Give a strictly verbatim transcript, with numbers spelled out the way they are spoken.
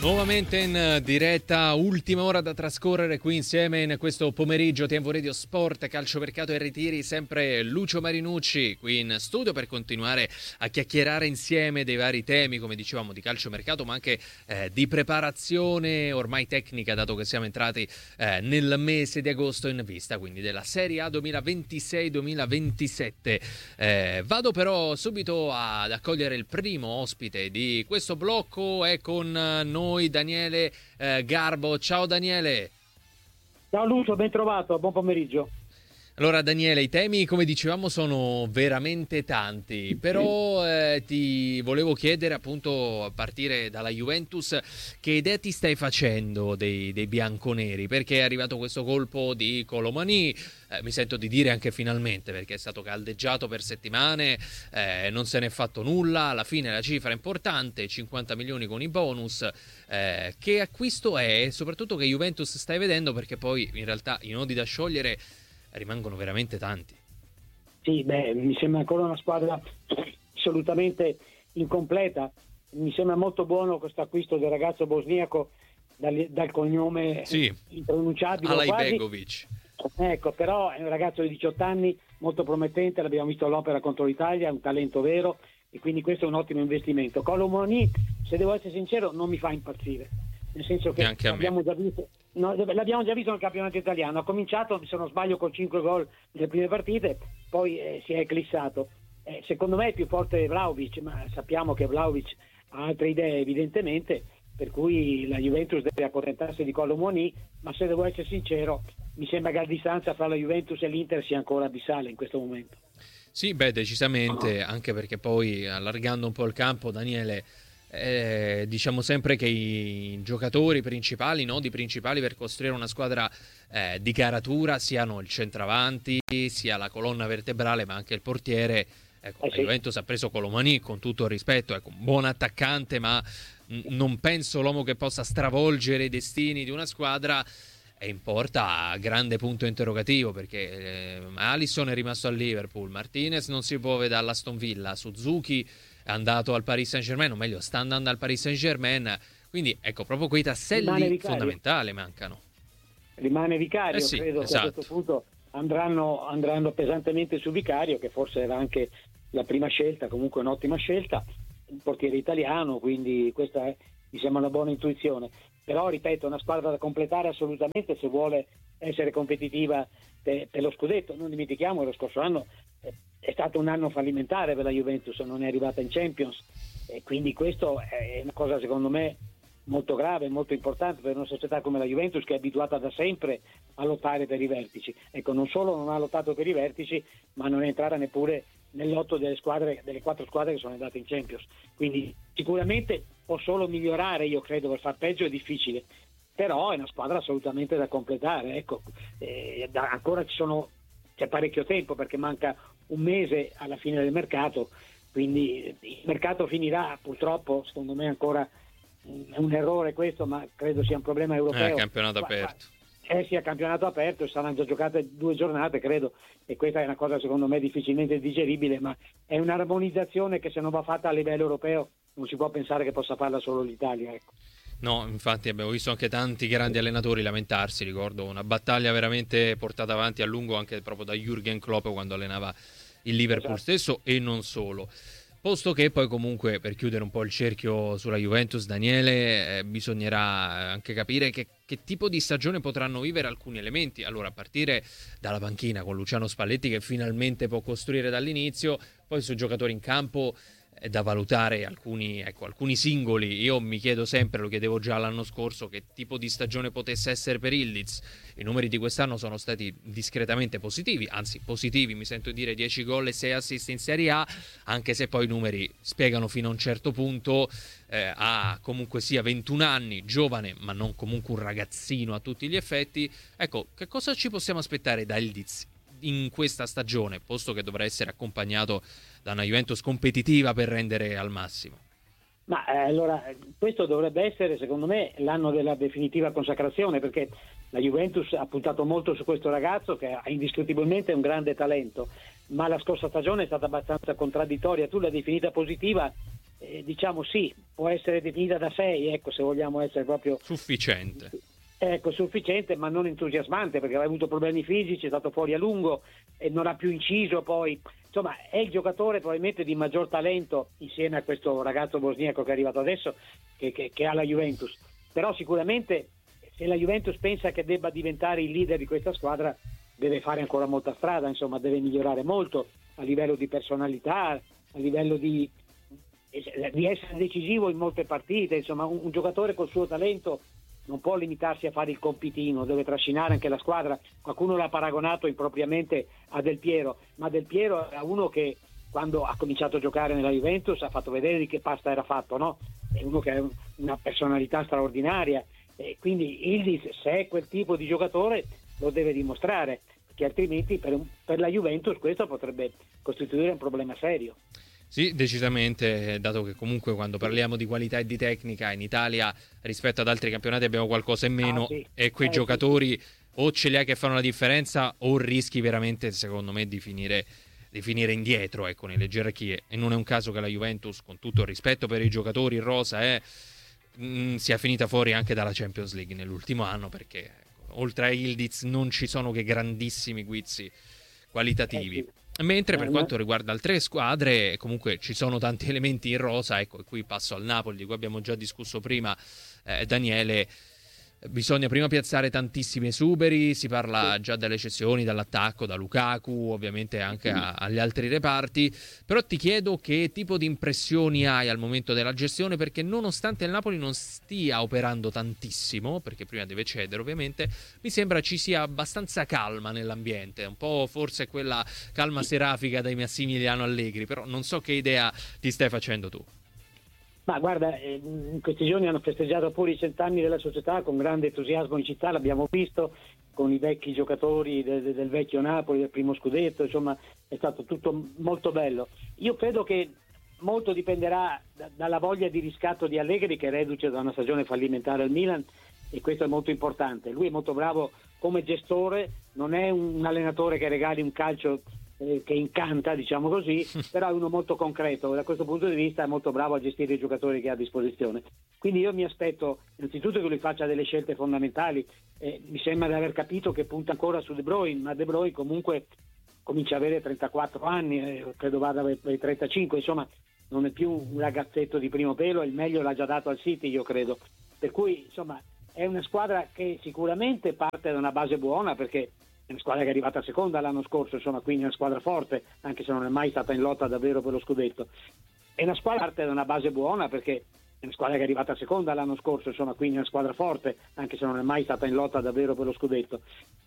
Nuovamente in diretta, ultima ora da trascorrere qui insieme in questo pomeriggio Tempo Radio Sport, calciomercato e ritiri, sempre Lucio Marinucci qui in studio per continuare a chiacchierare insieme dei vari temi, come dicevamo, di calciomercato ma anche eh, di preparazione ormai tecnica, dato che siamo entrati eh, nel mese di agosto in vista quindi della Serie A duemilaventisei duemilaventisette. Eh, vado però subito ad accogliere il primo ospite di questo blocco, è con noi Daniele eh, Garbo. Ciao Daniele. Ciao Lucio, ben trovato, buon pomeriggio. Allora Daniele, i temi come dicevamo sono veramente tanti, però eh, ti volevo chiedere appunto a partire dalla Juventus che idea ti stai facendo dei, dei bianconeri, perché è arrivato questo colpo di Kolo Muani, eh, mi sento di dire anche finalmente perché è stato caldeggiato per settimane, eh, non se n'è fatto nulla, alla fine la cifra è importante, cinquanta milioni con i bonus, eh, che acquisto è e soprattutto che Juventus stai vedendo, perché poi in realtà i nodi da sciogliere rimangono veramente tanti. Sì, beh, mi sembra ancora una squadra assolutamente incompleta. Mi sembra molto buono questo acquisto del ragazzo bosniaco dal, dal cognome sì, impronunciabile Alajbegovic. Ecco, però è un ragazzo di diciotto anni molto promettente, l'abbiamo visto all'opera contro l'Italia, è un talento vero e quindi questo è un ottimo investimento. Kolo Muani, se devo essere sincero, non mi fa impazzire, nel senso che abbiamo già visto No, l'abbiamo già visto nel campionato italiano, ha cominciato, se non sbaglio, con cinque gol nelle prime partite, poi eh, si è eclissato. Eh, secondo me è più forte Vlahovic, ma sappiamo che Vlahovic ha altre idee evidentemente, per cui la Juventus deve accontentarsi di Kolo Muani, ma se devo essere sincero mi sembra che la distanza fra la Juventus e l'Inter sia ancora abissale in questo momento. Sì, beh, decisamente, anche perché poi allargando un po' il campo, Daniele, Eh, diciamo sempre che i giocatori principali, i nodi principali per costruire una squadra eh, di caratura siano il centravanti, sia la colonna vertebrale ma anche il portiere. Ecco, eh la sì. Juventus ha preso Kolo Muani, con tutto il rispetto, ecco, un buon attaccante, ma n- non penso l'uomo che possa stravolgere i destini di una squadra. E in porta grande punto interrogativo, perché eh, Alisson è rimasto al Liverpool, Martinez non si può vedere all'Aston Villa, Suzuki è andato al Paris Saint-Germain, o meglio sta andando al Paris Saint-Germain, quindi ecco, proprio quei tasselli fondamentali mancano. Rimane Vicario, eh sì, credo esatto. che a questo punto andranno, andranno pesantemente su Vicario, che forse era anche la prima scelta, comunque un'ottima scelta, un portiere italiano, quindi questa è, mi sembra una buona intuizione. Però ripeto, una squadra da completare assolutamente se vuole essere competitiva per, per lo scudetto. Non dimentichiamo che lo scorso anno eh, è stato un anno fallimentare per la Juventus, non è arrivata in Champions e quindi questo è una cosa secondo me molto grave, molto importante per una società come la Juventus, che è abituata da sempre a lottare per i vertici. Ecco, non solo non ha lottato per i vertici, ma non è entrata neppure nell'otto delle squadre, delle quattro squadre che sono andate in Champions. Quindi sicuramente può solo migliorare, io credo, per far peggio è difficile, però è una squadra assolutamente da completare. Ecco, eh, da, ancora ci sono, c'è parecchio tempo perché manca un mese alla fine del mercato, quindi il mercato finirà purtroppo, secondo me ancora è un errore questo, ma credo sia un problema europeo. Eh, campionato aperto. Eh sì, a campionato aperto, saranno già giocate due giornate credo, e questa è una cosa secondo me difficilmente digeribile, ma è un'armonizzazione che se non va fatta a livello europeo non si può pensare che possa farla solo l'Italia, ecco. No, infatti abbiamo visto anche tanti grandi allenatori lamentarsi, ricordo una battaglia veramente portata avanti a lungo anche proprio da Jürgen Klopp quando allenava il Liverpool Esatto. stesso e non solo. Posto che poi comunque, per chiudere un po' il cerchio sulla Juventus, Daniele, eh, bisognerà anche capire che, che tipo di stagione potranno vivere alcuni elementi. Allora, a partire dalla panchina con Luciano Spalletti che finalmente può costruire dall'inizio, poi sui giocatori in campo è da valutare alcuni, ecco, alcuni singoli. Io mi chiedo sempre, lo chiedevo già l'anno scorso, che tipo di stagione potesse essere per Ildiz. I numeri di quest'anno sono stati discretamente positivi, anzi positivi, mi sento dire dieci gol e sei assist in Serie A, anche se poi i numeri spiegano fino a un certo punto. Eh, ha comunque sia ventuno anni, giovane ma non comunque un ragazzino a tutti gli effetti. Ecco, che cosa ci possiamo aspettare da Ildiz in questa stagione, posto che dovrà essere accompagnato da una Juventus competitiva per rendere al massimo? Ma eh, allora questo dovrebbe essere secondo me l'anno della definitiva consacrazione, perché la Juventus ha puntato molto su questo ragazzo che ha indiscutibilmente un grande talento, ma la scorsa stagione è stata abbastanza contraddittoria. Tu l'hai definita positiva, eh, diciamo sì, può essere definita da sei, ecco, se vogliamo essere proprio sufficiente. Ecco, sufficiente, ma non entusiasmante, perché aveva avuto problemi fisici, è stato fuori a lungo e non ha più inciso poi. Insomma, è il giocatore probabilmente di maggior talento insieme a questo ragazzo bosniaco che è arrivato adesso, che, che, che ha la Juventus. Però sicuramente se la Juventus pensa che debba diventare il leader di questa squadra, deve fare ancora molta strada, insomma, deve migliorare molto a livello di personalità, a livello di, di essere decisivo in molte partite. Insomma, un, un giocatore col suo talento non può limitarsi a fare il compitino, deve trascinare anche la squadra. Qualcuno l'ha paragonato impropriamente a Del Piero, ma Del Piero è uno che quando ha cominciato a giocare nella Juventus ha fatto vedere di che pasta era fatto, no? È uno che ha una personalità straordinaria, e quindi Yildiz, se è quel tipo di giocatore, lo deve dimostrare, perché altrimenti per, un, per la Juventus questo potrebbe costituire un problema serio. Sì, decisamente, dato che comunque quando parliamo di qualità e di tecnica in Italia rispetto ad altri campionati abbiamo qualcosa in meno, ah, sì. e quei eh, giocatori sì, sì. o ce li hai che fanno la differenza o rischi veramente, secondo me, di finire, di finire indietro, ecco, nelle gerarchie. E non è un caso che la Juventus, con tutto il rispetto per i giocatori in rosa, eh, mh, sia finita fuori anche dalla Champions League nell'ultimo anno, perché ecco, oltre a Yildiz non ci sono che grandissimi guizzi qualitativi. Eh, sì. Mentre per quanto riguarda altre squadre, comunque ci sono tanti elementi in rosa, ecco, e qui passo al Napoli, di cui abbiamo già discusso prima, eh, Daniele. Bisogna prima piazzare tantissimi esuberi, si parla già delle cessioni, dall'attacco, da Lukaku, ovviamente anche a, agli altri reparti, però ti chiedo che tipo di impressioni hai al momento della gestione, perché nonostante il Napoli non stia operando tantissimo, perché prima deve cedere ovviamente, mi sembra ci sia abbastanza calma nell'ambiente, un po' forse quella calma serafica dai Massimiliano Allegri, però non so che idea ti stai facendo tu. Ma guarda, in questi giorni hanno festeggiato pure i cent'anni della società con grande entusiasmo in città, l'abbiamo visto con i vecchi giocatori del, del vecchio Napoli, del primo scudetto, insomma è stato tutto molto bello. Io credo che molto dipenderà da, dalla voglia di riscatto di Allegri, che è reduce da una stagione fallimentare al Milan, e questo è molto importante. Lui è molto bravo come gestore, non è un allenatore che regali un calcio Eh, che incanta, diciamo così, però è uno molto concreto, da questo punto di vista è molto bravo a gestire i giocatori che ha a disposizione. Quindi io mi aspetto innanzitutto che lui faccia delle scelte fondamentali. Eh, mi sembra di aver capito che punta ancora su De Bruyne, ma De Bruyne comunque comincia ad avere trentaquattro anni, eh, credo vada ai trentacinque, insomma non è più un ragazzetto di primo pelo, il meglio l'ha già dato al City, io credo, per cui insomma è una squadra che sicuramente parte da una base buona, perché è una squadra che è arrivata seconda l'anno scorso, insomma, quindi è una squadra forte, anche se non è mai stata in lotta davvero per lo scudetto. È una squadra che parte da una base buona, perché è una squadra che è arrivata seconda l'anno scorso, insomma, quindi è una squadra forte, anche se non è mai stata in lotta davvero per lo scudetto.